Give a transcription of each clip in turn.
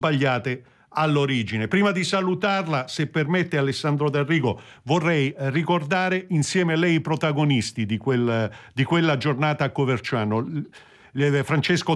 sbagliate all'origine. Prima di salutarla, se permette Alessandro D'Arrigo, vorrei ricordare insieme a lei i protagonisti di quella giornata a Coverciano. Francesco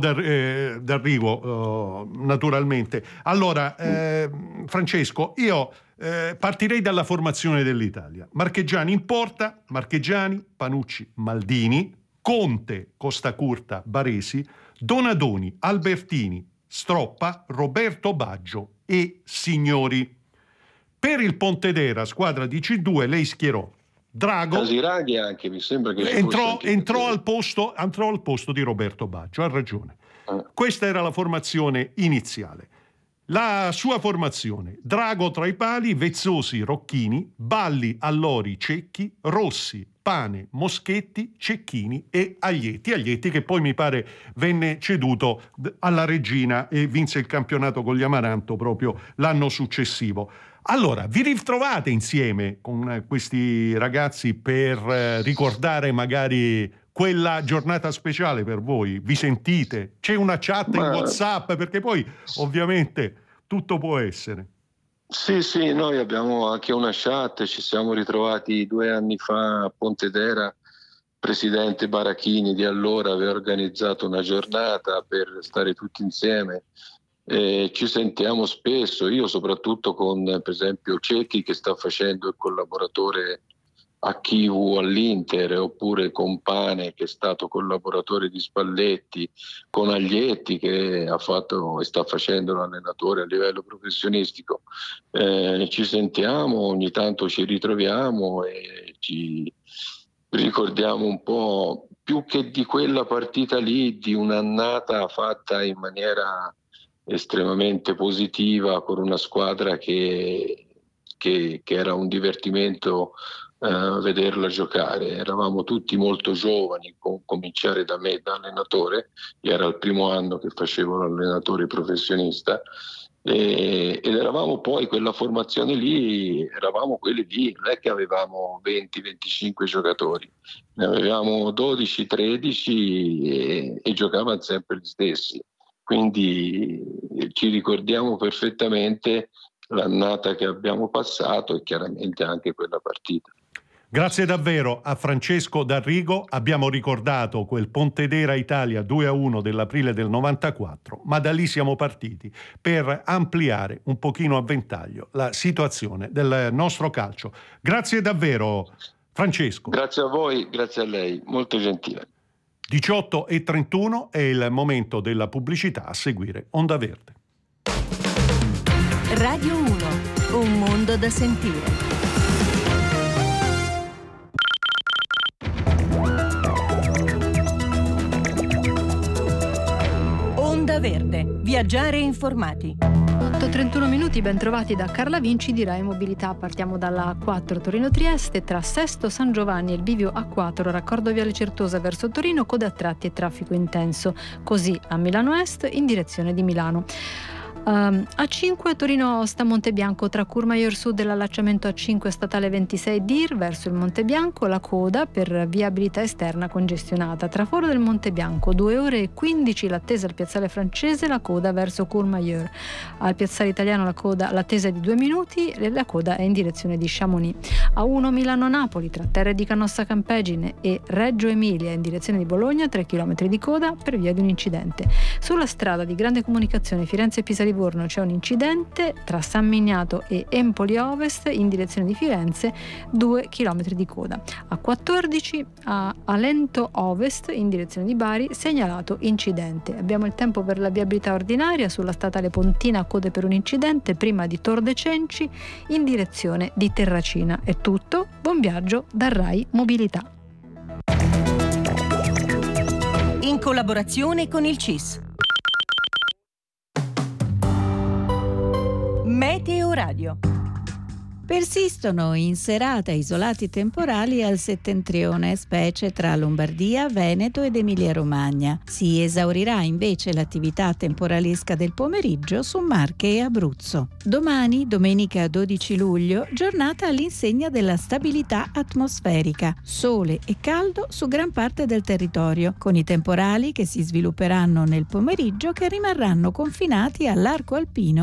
D'Arrigo, naturalmente. Allora, Francesco, io partirei dalla formazione dell'Italia. Marchegiani in porta, Marchegiani, Panucci, Maldini, Conte, Costacurta, Baresi, Donadoni, Albertini, Stroppa, Roberto Baggio e Signori. Per il Pontedera, squadra di C2, lei schierò Drago. Casiraghi anche, mi sembra che entrò al posto di Roberto Baggio, ha ragione. Questa era la formazione iniziale. La sua formazione: Drago tra i pali, Vezzosi, Rocchini, Balli, Allori, Cecchi, Rossi, Pane, Moschetti, Cecchini e Aglietti che poi mi pare venne ceduto alla Regina e vinse il campionato con gli Amaranto proprio l'anno successivo. Allora, vi ritrovate insieme con questi ragazzi per ricordare magari quella giornata speciale per voi? Vi sentite? C'è una chat in WhatsApp? Perché poi ovviamente tutto può essere. Sì, noi abbiamo anche una chat, ci siamo ritrovati 2 anni fa a Pontedera. Presidente Barachini di allora aveva organizzato una giornata per stare tutti insieme. Ci sentiamo spesso, io soprattutto con per esempio Cecchi, che sta facendo il collaboratore a Chivu all'Inter, oppure con Pane, che è stato collaboratore di Spalletti, con Aglietti, che ha fatto e sta facendo l'allenatore a livello professionistico. Ci sentiamo, ogni tanto ci ritroviamo e ci ricordiamo un po', più che di quella partita lì, di un'annata fatta in maniera estremamente positiva, con una squadra che era un divertimento vederla giocare. Eravamo tutti molto giovani, cominciare da me da allenatore, era il primo anno che facevo l'allenatore professionista, ed eravamo poi quella formazione lì, eravamo quelli lì, non è che avevamo 20-25 giocatori, ne avevamo 12-13 e giocavano sempre gli stessi. Quindi ci ricordiamo perfettamente l'annata che abbiamo passato e chiaramente anche quella partita. Grazie davvero a Francesco D'Arrigo. Abbiamo ricordato quel Pontedera Italia 2-1 dell'aprile del 94, ma da lì siamo partiti per ampliare un pochino a ventaglio la situazione del nostro calcio. Grazie davvero, Francesco. Grazie a voi, grazie a lei, molto gentile. 18:31 è il momento della pubblicità, a seguire Onda Verde. Radio 1, un mondo da sentire. Onda Verde, viaggiare informati. 8:31 minuti, ben trovati da Carla Vinci di Rai Mobilità. Partiamo dalla A4 Torino-Trieste, tra Sesto San Giovanni e il bivio A4, raccordo Viale Certosa verso Torino, code a tratti e traffico intenso. Così a Milano Est in direzione di Milano. A5 Torino-Osta Montebianco, tra Courmayeur Sud e l'allacciamento A5 statale 26 Dir verso il Montebianco, la coda per viabilità esterna congestionata. Tra Foro del Montebianco 2 ore e 15 l'attesa al piazzale francese, la coda verso Courmayeur. Al piazzale italiano l'attesa è di 2 minuti e la coda è in direzione di Chamonix. A1 Milano-Napoli, tra Terre di Canossa Campegine e Reggio Emilia in direzione di Bologna, 3 km di coda per via di un incidente. Sulla strada di grande comunicazione Firenze-Pisa Livorno c'è un incidente tra San Miniato e Empoli Ovest in direzione di Firenze, 2 km di coda. A 14 a Alento Ovest in direzione di Bari, segnalato incidente. Abbiamo il tempo per la viabilità ordinaria sulla statale Pontina, code per un incidente prima di Tor de Cenci in direzione di Terracina. È tutto, buon viaggio da Rai Mobilità. In collaborazione con il CIS. Meteo Radio. Persistono in serata isolati temporali al settentrione, specie tra Lombardia, Veneto ed Emilia-Romagna. Si esaurirà invece l'attività temporalesca del pomeriggio su Marche e Abruzzo. Domani, domenica 12 luglio, giornata all'insegna della stabilità atmosferica. Sole e caldo su gran parte del territorio, con i temporali che si svilupperanno nel pomeriggio che rimarranno confinati all'arco alpino